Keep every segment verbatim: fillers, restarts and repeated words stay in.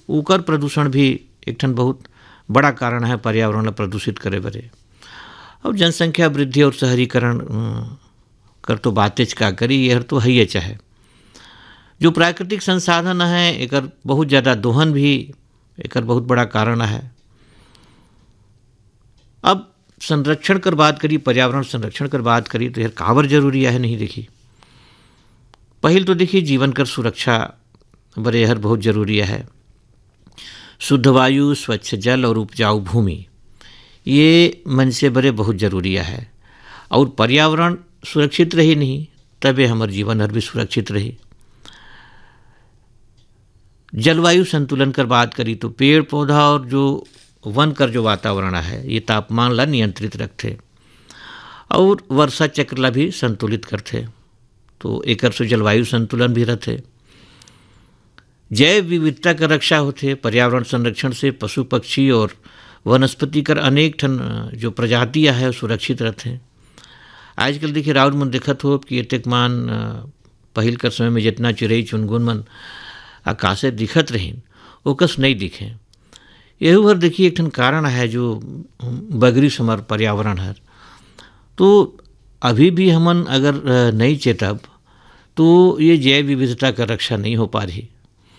ओकर प्रदूषण भी एक ठन बहुत बड़ा कारण है पर्यावरण ला प्रदूषित करे बरे। और जनसंख्या वृद्धि और शहरीकरण कर तो बातेज का करी, यह तो है ही चाहे जो प्राकृतिक संसाधन है एकर बहुत ज़्यादा दोहन भी एकर बहुत बड़ा कारण है। अब संरक्षण कर बात करी, पर्यावरण संरक्षण कर बात करी तो यह काबर जरूरी है नहीं देखी। पहल तो देखिए जीवन कर सुरक्षा बरे हर बहुत जरूरी है। शुद्ध वायु, स्वच्छ जल और उपजाऊ भूमि ये मन से बड़े बहुत जरूरी है। और पर्यावरण सुरक्षित रही नहीं तबे हमार जीवन हर भी सुरक्षित रही। जलवायु संतुलन कर बात करी तो पेड़ पौधा और जो वन कर जो वातावरण है ये तापमान ला नियंत्रित रखते और वर्षा चक्र ला भी संतुलित करते, तो एकर से जलवायु संतुलन भी रहते। जैव विविधता का रक्षा होते। पर्यावरण संरक्षण से पशु पक्षी और वनस्पति कर अनेक ठन जो प्रजातियां है सुरक्षित रहते हैं। आजकल देखिए राउर मन देखत हो कि एतेक मान पहिल कर समय में जितना चिड़ई चुनगुन मन आकाशे दिखत रहीन ओकस नहीं दिखे। यही भर देखिए एक ठन कारण है जो बगरी समर पर्यावरण है। तो अभी भी हमन अगर नहीं चेतब तो ये जैव विविधता का रक्षा नहीं हो पा रही।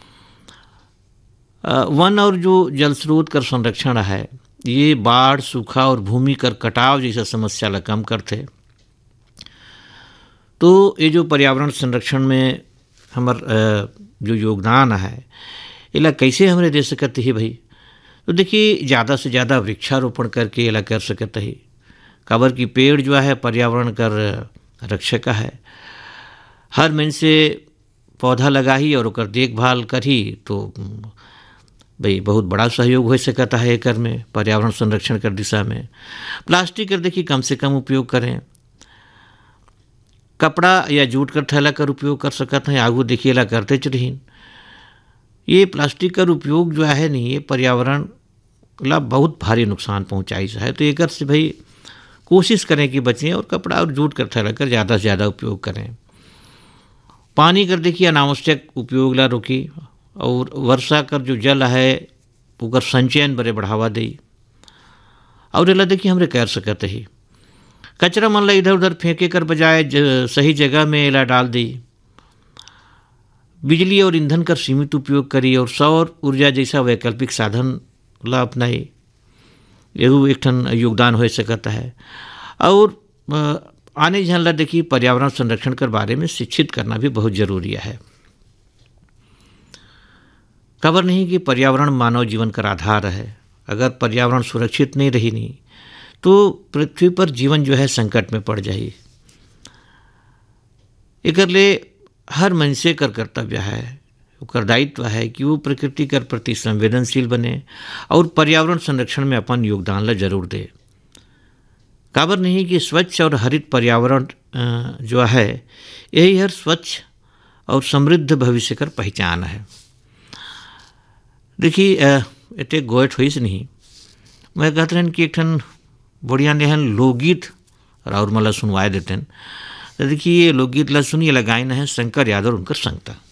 वन और जो जल स्रोत कर संरक्षण है ये बाढ़, सूखा और भूमि कर कटाव जैसा समस्या ला कम करते। तो ये जो पर्यावरण संरक्षण में हमार जो योगदान है इला कैसे हमरे दे सकते ही भाई। तो देखिए ज़्यादा से ज़्यादा वृक्षारोपण करके इला कर सकते ही। काबर की पेड़ जो है पर्यावरण कर रक्षक है। हर मन से पौधा लगाही और ओकर देखभाल करी तो भाई बहुत बड़ा सहयोग हो सकता है एकर में पर्यावरण संरक्षण कर दिशा में। प्लास्टिक कर देखिए कम से कम उपयोग करें। कपड़ा या जूट कर थैला कर उपयोग कर सकते हैं, आगू देखिए ला करते चढ़ीन। ये प्लास्टिक का उपयोग जो है नहीं ये पर्यावरण ला बहुत भारी नुकसान पहुँचाई है। तो एकर से भाई कोशिश करें कि बचें और कपड़ा और जूट कर थैला कर ज़्यादा से ज़्यादा उपयोग करें। पानी कर देखिए अनावश्यक उपयोग ला रोकी और वर्षा कर जो जल है उकर संचयन बड़े बढ़ावा दे। और एला देखिए हमरे कर सकते ही कचरा मन ला इधर उधर फेंके कर बजाय सही जगह में एला डाल दी। बिजली और ईंधन का सीमित उपयोग करी और सौर ऊर्जा जैसा वैकल्पिक साधन ला अपनाई। यह एक ठन योगदान हो सकता है। और आने जन ला देखिए पर्यावरण संरक्षण के बारे में शिक्षित करना भी बहुत जरूरी है। खबर नहीं कि पर्यावरण मानव जीवन का आधार है। अगर पर्यावरण सुरक्षित नहीं रही नहीं तो पृथ्वी पर जीवन जो है संकट में पड़ जाए। एकर ले हर मनुष्य कर कर्तव्य है, ओकर दायित्व है कि वो प्रकृति कर प्रति संवेदनशील बने और पर्यावरण संरक्षण में अपन योगदान ला जरूर दे। काबर नहीं कि स्वच्छ और हरित पर्यावरण जो है यही हर स्वच्छ और समृद्ध भविष्य कर पहचान है। देखिए इतने गोयट हुई से नहीं मैं कहते हैं कि एक ठन बढ़िया नेहन लोकगीत और मला सुनवाए देते हैं। तो देखिए ये लोकगीत ला सुनिए लगाइन है शंकर यादव उनकर संगता।